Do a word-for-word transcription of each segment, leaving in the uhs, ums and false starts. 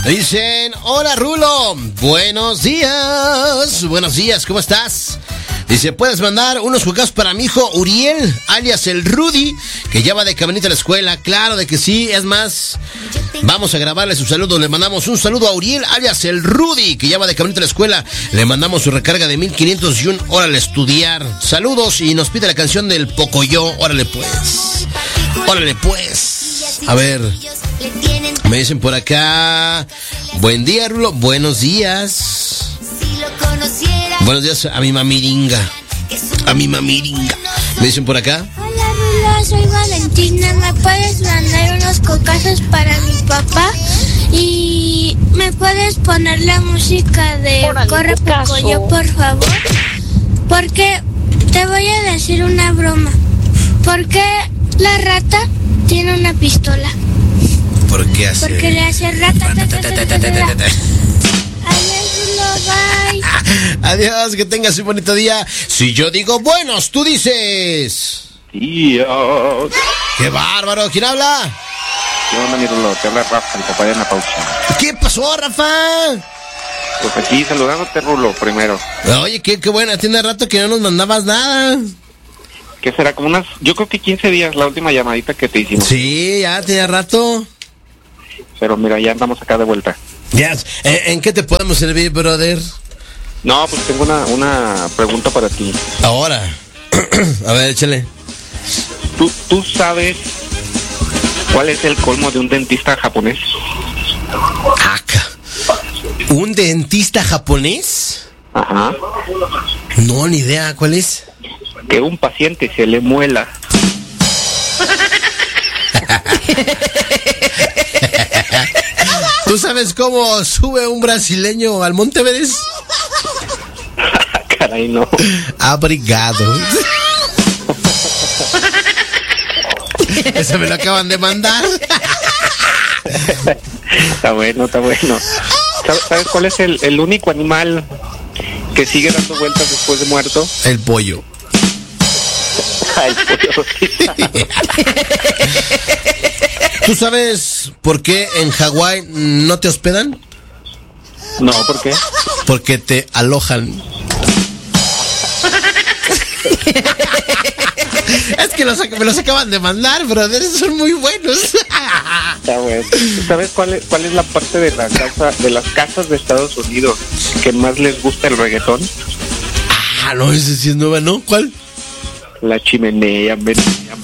Dicen, hola Rulo, buenos días, buenos días, ¿cómo estás? Dice, ¿puedes mandar unos juegos para mi hijo Uriel, alias el Rudy, que ya va de caminito a la escuela? Claro de que sí, es más, vamos a grabarle su saludo. Le mandamos un saludo a Uriel, alias el Rudy, que ya va de caminito a la escuela. Le mandamos su recarga de mil quinientos y un órale estudiar. Saludos, y nos pide la canción del Pocoyo. Órale pues, órale pues. A ver, me dicen por acá, buen día Rulo, buenos días. Buenos días a mi mamiringa. A mi mamiringa. ¿Me dicen por acá? Hola Rulo, soy Valentina. ¿Me puedes mandar unos cocazos para mi papá? Y ¿me puedes poner la música de Órale, Corre Pocoyo, por favor? Porque te voy a decir una broma. ¿Por qué la rata tiene una pistola? ¿Por qué hace? Porque le hace rata. Bye. Adiós, que tengas un bonito día. Si yo digo buenos, tú dices Dios. ¡Qué bárbaro! ¿Quién habla? ¿Qué onda, mi Rulo? Te habla Rafa, el papá de Ana Paucha. ¿Qué pasó, Rafa? Pues aquí saludándote, Rulo, primero. Oye, qué, qué buena, tiene rato que no nos mandabas nada. ¿Qué será? Como unas, yo creo que quince días, la última llamadita que te hicimos. Sí, ya tenía rato. Pero mira, ya andamos acá de vuelta. Ya, yes. ¿En, ¿En qué te podemos servir, brother? No, pues tengo una, una pregunta para ti. Ahora. A ver, échale. ¿Tú, ¿Tú sabes cuál es el colmo de un dentista japonés? Acá. ¿Un dentista japonés? Ajá. No, ni idea, ¿cuál es? Que un paciente se le muela. ¿Tú sabes cómo sube un brasileño al Monte Everest? Caray, no. Abrigado. Eso me lo acaban de mandar. Está bueno, está bueno. ¿Sabes cuál es el, el único animal que sigue dando vueltas después de muerto? El pollo. El pollo, sí. ¿Tú sabes por qué en Hawái no te hospedan? No, ¿por qué? Porque te alojan. Es que los, me los acaban de mandar, brother. Son muy buenos. Está bueno. ¿Sabes cuál es, cuál es la parte de la casa, de las casas de Estados Unidos que más les gusta el reggaetón? Ah, no, ese sí es nueva, ¿no? ¿Cuál? La chimenea, men.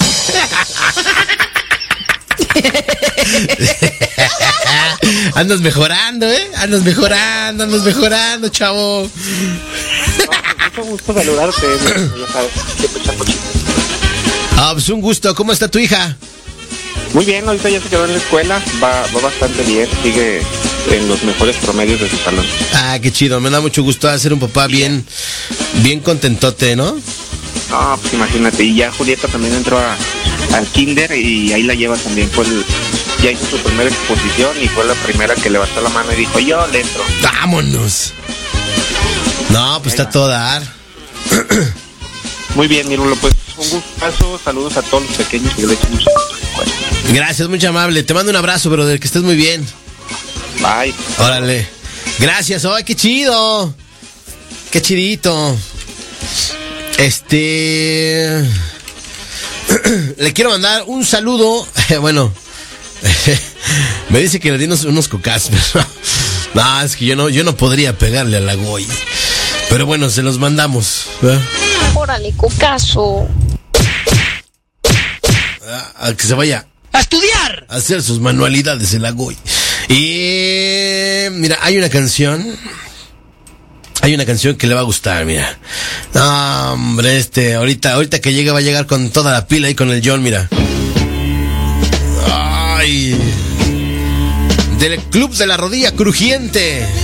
Andas mejorando, ¿eh? Andas mejorando, andas mejorando, chavo. No, mucho gusto saludarte, ya sabes, siempre chapo chico. Ah, pues un gusto. ¿Cómo está tu hija? Muy bien, ahorita ya se quedó en la escuela, va, va bastante bien, sigue en los mejores promedios de su salón. Ah, qué chido, me da mucho gusto ser un papá bien, bien contentote, ¿no? No, pues imagínate, y ya Julieta también entró a, al kinder y ahí la lleva también, fue el, ya hizo su primera exposición y fue la primera que levantó la mano y dijo, yo le entro. ¡Vámonos! No, pues ahí está va. Todo dar. Muy bien, Mirulo, pues un gustazo, saludos a todos los pequeños y yo le echo mucho gusto. Gracias, muy amable, te mando un abrazo, brother, que estés muy bien. Bye. Órale. Gracias, ¡ay, qué chido! ¡Qué chidito! Este... Le quiero mandar un saludo. Bueno, me dice que le di unos, unos cocas, pero no, es que yo no, yo no podría pegarle a la Goy. Pero bueno, se los mandamos, ¿verdad? Órale, cocazo. A, a que se vaya a estudiar, a hacer sus manualidades en la Goy. Y mira, hay una canción. Hay una canción que le va a gustar, mira. No, hombre, este, ahorita, ahorita que llegue va a llegar con toda la pila ahí con el John, mira. Ay. Del Club de la Rodilla Crujiente.